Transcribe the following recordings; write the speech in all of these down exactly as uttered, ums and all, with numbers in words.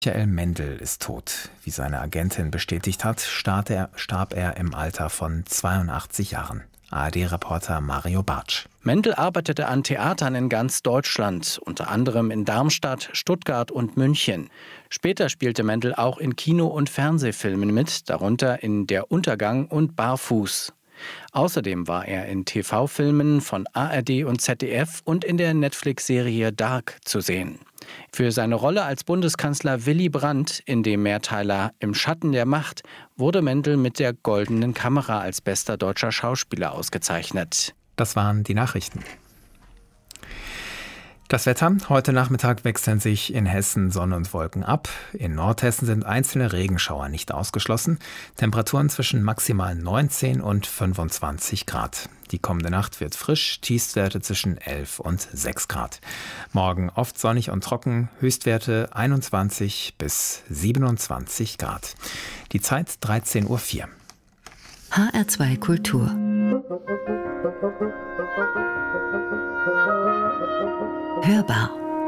Michael Mendl ist tot. Wie seine Agentin bestätigt hat, starb er, starb er im Alter von zweiundachtzig Jahren. A R D-Reporter Mario Bartsch. Mendl arbeitete an Theatern in ganz Deutschland, unter anderem in Darmstadt, Stuttgart und München. Später spielte Mendl auch in Kino- und Fernsehfilmen mit, darunter in Der Untergang und Barfuß. Außerdem war er in T V-Filmen von A R D und Z D F und in der Netflix-Serie Dark zu sehen. Für seine Rolle als Bundeskanzler Willy Brandt in dem Mehrteiler Im Schatten der Macht wurde Mendl mit der Goldenen Kamera als bester deutscher Schauspieler ausgezeichnet. Das waren die Nachrichten. Das Wetter. Heute Nachmittag wechseln sich in Hessen Sonne und Wolken ab. In Nordhessen sind einzelne Regenschauer nicht ausgeschlossen. Temperaturen zwischen maximal neunzehn und fünfundzwanzig Grad. Die kommende Nacht wird frisch, Tiefstwerte zwischen elf und sechs Grad. Morgen oft sonnig und trocken, Höchstwerte einundzwanzig bis siebenundzwanzig Grad. Die Zeit dreizehn Uhr vier. H R zwei Kultur. Hörbar.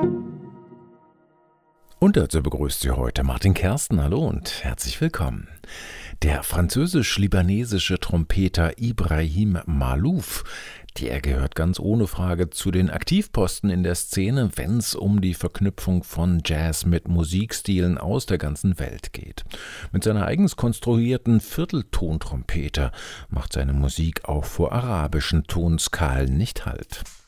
Und dazu begrüßt Sie heute Martin Kersten. Hallo und herzlich willkommen. Der französisch-libanesische Trompeter Ibrahim Malouf, der gehört ganz ohne Frage zu den Aktivposten in der Szene, wenn es um die Verknüpfung von Jazz mit Musikstilen aus der ganzen Welt geht. Mit seiner eigens konstruierten Vierteltontrompete macht seine Musik auch vor arabischen Tonskalen nicht Halt.